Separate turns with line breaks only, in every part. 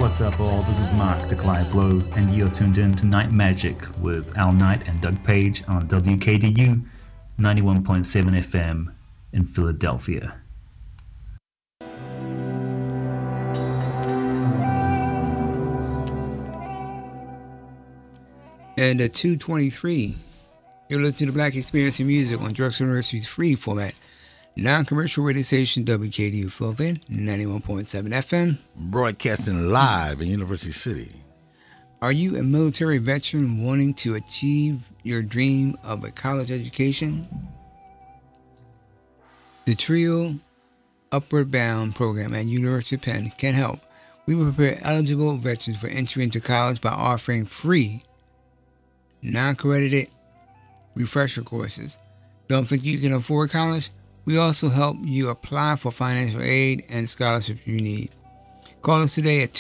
What's up, all? This is Mark, the Clive Low, and you're tuned in to Night Magic with Al Knight and Doug Page on WKDU 91.7 FM in Philadelphia.
And at 2:23, you're listening to Black Experience in Music on Drexel University's free format, non-commercial radio station WKDU Philadelphia, 91.7 FM.
Broadcasting live in University City.
Are you a military veteran wanting to achieve your dream of a college education? The TRIO Upward Bound program at University of Penn can help. We will prepare eligible veterans for entry into college by offering free, non-accredited refresher courses. Don't think you can afford college? We also help you apply for financial aid and scholarships you need. Call us today at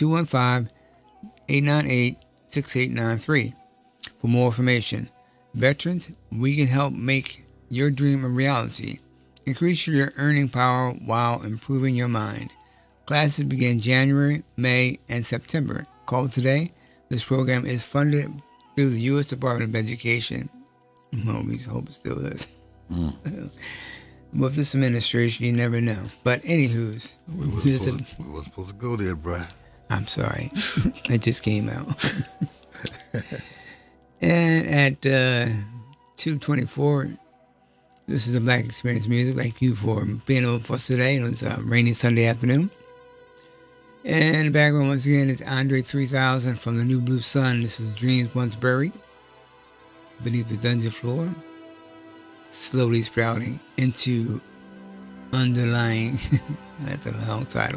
215-898-6893 for more information. Veterans, we can help make your dream a reality. Increase your earning power while improving your mind. Classes begin January, May, and September. Call today. This program is funded through the U.S. Department of Education. Well, we hope it still is. With this administration, you never know. But anywho's,
we were supposed to go there, bruh.
I'm sorry. It just came out. And at 2:24, this is the Black Experience Music. Thank you for being over for us today. It's a rainy Sunday afternoon. And in the background, once again, it's Andre 3000 from the New Blue Sun. This is Dreams Once Buried. Beneath the dungeon floor, slowly sprouting into underlying, that's a long title,